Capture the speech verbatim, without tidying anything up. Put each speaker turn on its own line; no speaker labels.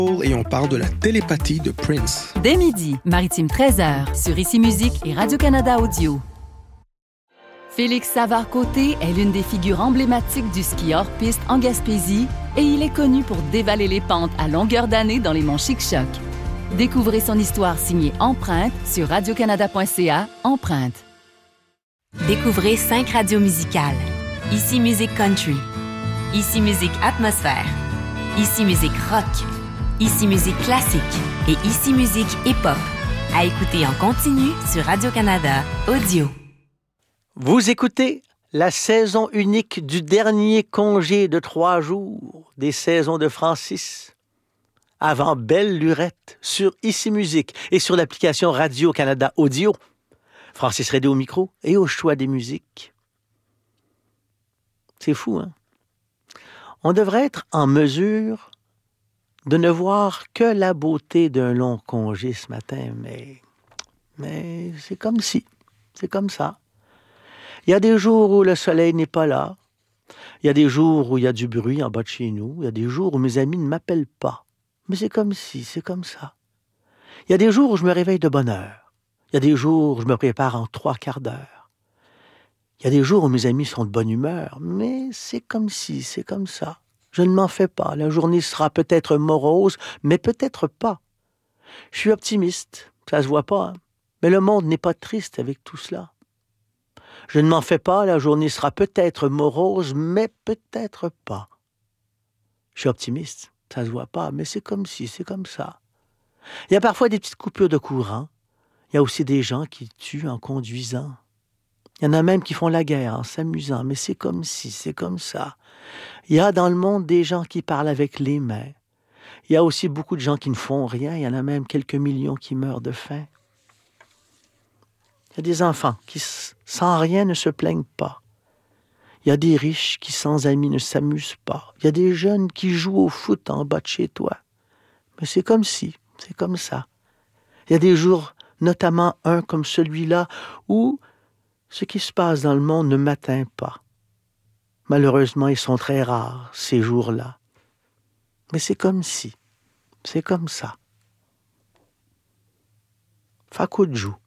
Et on parle de la télépathie de Prince.
Dès midi, Maritime treize heures, sur Ici Musique et Radio-Canada Audio. Félix Savard-Côté est l'une des figures emblématiques du ski hors-piste en Gaspésie et il est connu pour dévaler les pentes à longueur d'année dans les monts Chic-Choc. Découvrez son histoire signée Empreinte sur radio-canada point c a, Empreinte.
Découvrez cinq radios musicales. Ici Musique Country. Ici Musique Atmosphère. Ici Musique Rock. Ici Musique Classique et Ici Musique Hip-Hop. À écouter en continu sur Radio-Canada Audio.
Vous écoutez la saison unique du dernier congé de trois jours des saisons de Francis. Avant Belle Lurette sur Ici Musique et sur l'application Radio-Canada Audio. Francis Redé au micro et au choix des musiques. C'est fou, hein? On devrait être en mesure de ne voir que la beauté d'un long congé ce matin, mais, mais c'est comme si, c'est comme ça. Il y a des jours où le soleil n'est pas là, il y a des jours où il y a du bruit en bas de chez nous, il y a des jours où mes amis ne m'appellent pas, mais c'est comme si, c'est comme ça. Il y a des jours où je me réveille de bonne heure, il y a des jours où je me prépare en trois quarts d'heure, il y a des jours où mes amis sont de bonne humeur, mais c'est comme si, c'est comme ça. Je ne m'en fais pas. La journée sera peut-être morose, mais peut-être pas. Je suis optimiste, ça se voit pas, hein? Mais le monde n'est pas triste avec tout cela. Je ne m'en fais pas, la journée sera peut-être morose, mais peut-être pas. Je suis optimiste, ça se voit pas, mais c'est comme si, c'est comme ça. Il y a parfois des petites coupures de courant. Il y a aussi des gens qui tuent en conduisant. Il y en a même qui font la guerre en s'amusant, mais c'est comme si, c'est comme ça. Il y a dans le monde des gens qui parlent avec les mains. Il y a aussi beaucoup de gens qui ne font rien. Il y en a même quelques millions qui meurent de faim. Il y a des enfants qui, sans rien, ne se plaignent pas. Il y a des riches qui, sans amis, ne s'amusent pas. Il y a des jeunes qui jouent au foot en bas de chez toi. Mais c'est comme si, c'est comme ça. Il y a des jours, notamment un comme celui-là, où ce qui se passe dans le monde ne m'atteint pas. Malheureusement, ils sont très rares, ces jours-là. Mais c'est comme si, c'est comme ça. Fakou Djou.